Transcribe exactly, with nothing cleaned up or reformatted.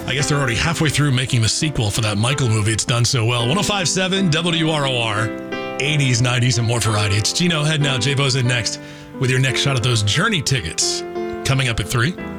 I guess they're already halfway through making the sequel for that Michael movie. It's done so well. one oh five point seven W R O R, eighties, nineties, and more variety. It's Gino Head now. J-Bo's in next with your next shot at those Journey tickets. Coming up at three.